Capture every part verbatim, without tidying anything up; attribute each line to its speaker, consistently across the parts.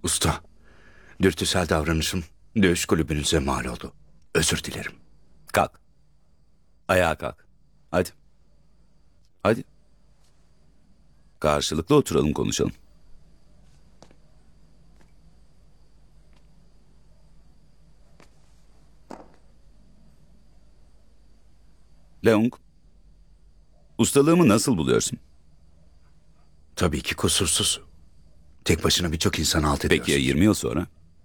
Speaker 1: Usta, dürtüsel davranışım dövüş kulübünüze mal oldu. Özür dilerim.
Speaker 2: Kalk. Ayağa kalk. Hadi. Hadi. Karşılıklı oturalım, konuşalım. Leung, ustalığımı nasıl buluyorsun?
Speaker 1: Tabii ki kusursuz. Tek başına birçok insan alt ediyorsun.
Speaker 2: Peki ya yirmi yıl sonra?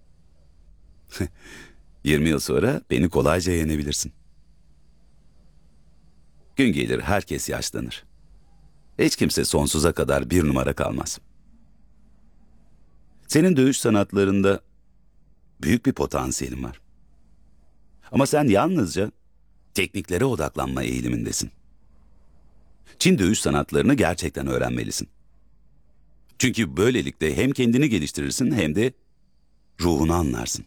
Speaker 2: yirmi yıl sonra beni kolayca yenebilirsin. Gün gelir herkes yaşlanır. Hiç kimse sonsuza kadar bir numara kalmaz. Senin dövüş sanatlarında büyük bir potansiyelin var. Ama sen yalnızca tekniklere odaklanma eğilimindesin. Çin dövüş sanatlarını gerçekten öğrenmelisin. Çünkü böylelikle hem kendini geliştirirsin hem de ruhunu anlarsın.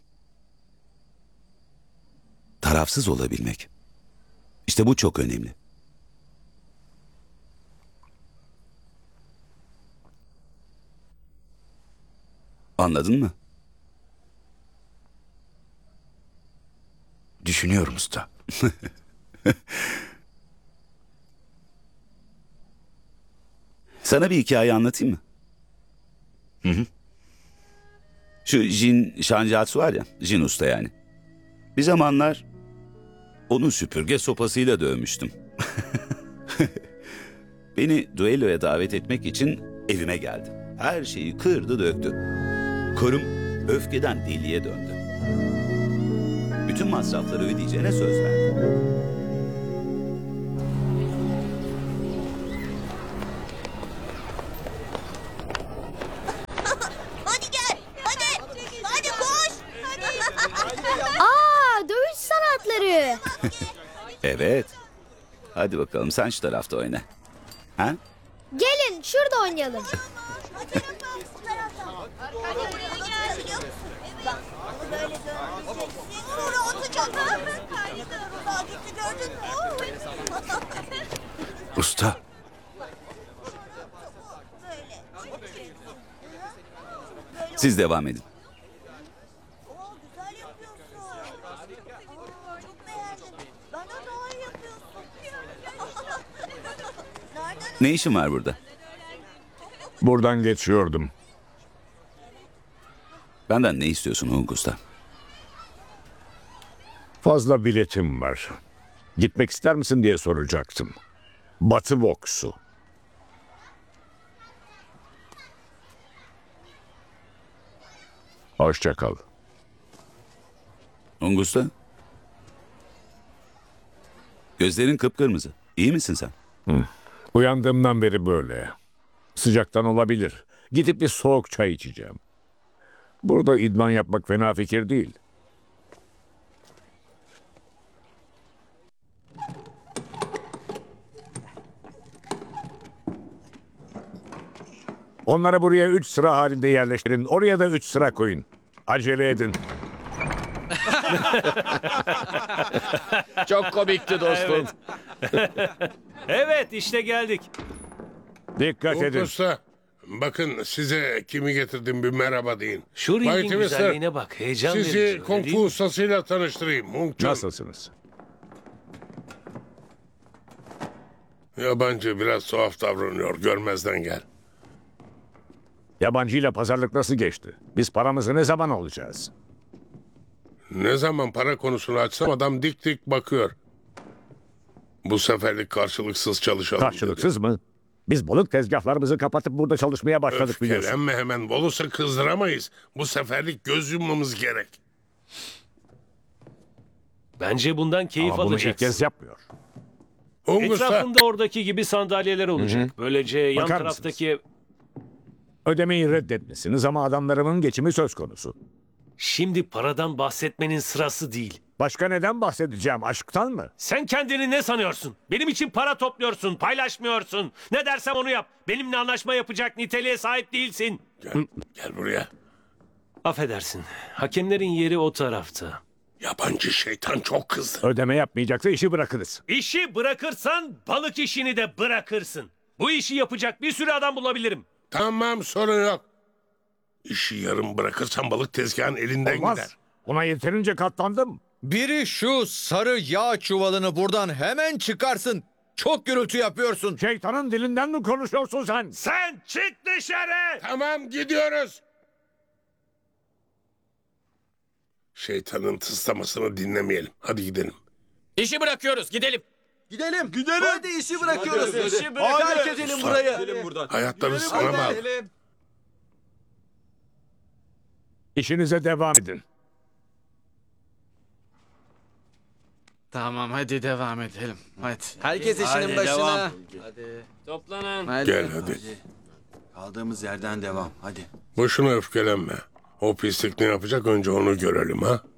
Speaker 2: Tarafsız olabilmek. İşte bu çok önemli. Anladın mı?
Speaker 1: Düşünüyorum usta.
Speaker 2: Sana bir hikaye anlatayım mı?
Speaker 1: Hı hı.
Speaker 2: Şu Jin Şancatsu var ya, Jin Usta yani. Bir zamanlar onu süpürge sopasıyla dövmüştüm. Beni düelloya davet etmek için evime geldi. Her şeyi kırdı döktü. Karım öfkeden deliye döndü. Bütün masrafları ödeyeceğine söz verdi.
Speaker 3: Hadi gel. Hadi. Hadi koş.
Speaker 4: Aa, dövüş sanatları.
Speaker 2: Evet. Hadi bakalım sen şu tarafta oyna. Ha?
Speaker 4: Gelin şurada oynayalım.
Speaker 3: Böyle döndüreceksin. Sonra atacaksın. Uzağa gitti gördün mü?
Speaker 1: Usta,
Speaker 2: Siz devam edin.
Speaker 3: Oo, güzel yapıyorsun. Çok beğendim. Bana daha iyi yapıyorsun. Nereden
Speaker 2: Ne işin var burada?
Speaker 5: Buradan geçiyordum.
Speaker 2: Benden ne istiyorsun Hung Usta?
Speaker 5: Fazla biletim var. Gitmek ister misin diye soracaktım. Batı boksu. Hoşça kal.
Speaker 2: Hung Usta? Gözlerin kıpkırmızı. İyi misin sen?
Speaker 5: Uyandığımdan beri böyle. Sıcaktan olabilir. Gidip bir soğuk çay içeceğim. Burada idman yapmak fena fikir değil. Onları buraya üç sıra halinde yerleştirin. Oraya da üç sıra koyun. Acele edin.
Speaker 6: Çok komikti dostum.
Speaker 7: Evet işte geldik.
Speaker 5: Dikkat edin.
Speaker 8: Usta, bakın size kimi getirdim bir merhaba deyin.
Speaker 7: Şu
Speaker 8: Bay
Speaker 7: ringin
Speaker 8: Twister,
Speaker 7: güzelliğine bak. Heyecan verici.
Speaker 8: Sizi
Speaker 7: öyle değil
Speaker 8: kung
Speaker 7: mi?
Speaker 8: fu ustasıyla tanıştırayım. Mungçun.
Speaker 5: Nasılsınız?
Speaker 8: Yabancı biraz tuhaf davranıyor. Görmezden gel.
Speaker 5: Yabancıyla pazarlık nasıl geçti? Biz paramızı ne zaman alacağız?
Speaker 8: Ne zaman para konusunu açsam adam dik dik bakıyor. Bu seferlik karşılıksız çalışalım.
Speaker 5: Karşılıksız mı? Biz balık tezgahlarımızı kapatıp burada çalışmaya başladık
Speaker 8: Dedi.
Speaker 5: biliyorsun.
Speaker 8: Öfkelenme hemen. Bolus'a kızdıramayız. Bu seferlik göz yummamız gerek.
Speaker 7: Bence bundan keyif
Speaker 5: Ama bunu ilk
Speaker 7: alacaksın.
Speaker 5: kez yapmıyor.
Speaker 8: Hung Usta,
Speaker 7: Etrafında oradaki gibi sandalyeler olacak. Böylece yan
Speaker 5: Bakar
Speaker 7: taraftaki ev...
Speaker 5: Ödemeyi reddetmesiniz ama adamlarımın geçimi söz konusu.
Speaker 7: Şimdi paradan bahsetmenin sırası değil.
Speaker 5: Başka neden bahsedeceğim? Aşktan mı?
Speaker 7: Sen kendini ne sanıyorsun? Benim için para topluyorsun, paylaşmıyorsun. Ne dersem onu yap. Benimle anlaşma yapacak niteliğe sahip değilsin.
Speaker 8: gel, gel buraya.
Speaker 7: Affedersin. Hakemlerin yeri o tarafta.
Speaker 8: Yabancı şeytan çok kızdı.
Speaker 5: Ödeme yapmayacaksa işi bırakırız.
Speaker 7: İşi bırakırsan balık işini de bırakırsın. Bu işi yapacak bir sürü adam bulabilirim.
Speaker 8: Tamam, sorun yok. İşi yarım bırakırsan balık tezgahın elinden
Speaker 5: Olmaz.
Speaker 8: gider.
Speaker 5: Buna yeterince katlandım.
Speaker 6: Biri şu sarı yağ çuvalını buradan hemen çıkarsın. Çok gürültü yapıyorsun.
Speaker 5: Şeytanın dilinden mi konuşuyorsun sen?
Speaker 7: Sen çık dışarı!
Speaker 8: Tamam gidiyoruz. Şeytanın tıslamasını dinlemeyelim. Hadi gidelim.
Speaker 9: İşi bırakıyoruz. Gidelim.
Speaker 6: Gidelim. Gidelim. Hadi işi bırakıyoruz. İşi bırakıyoruz. Terk edelim burayı.
Speaker 8: Hayatları sana bağlı.
Speaker 5: İşinize devam edin.
Speaker 10: Tamam hadi devam edelim. Hadi.
Speaker 6: Herkes işinin başına.
Speaker 10: Hadi. Toplanın.
Speaker 6: Hadi.
Speaker 8: Gel hadi.
Speaker 6: Kaldığımız yerden devam. Hadi.
Speaker 8: Boşuna öfkelenme. O pislik ne yapacak önce onu görelim ha.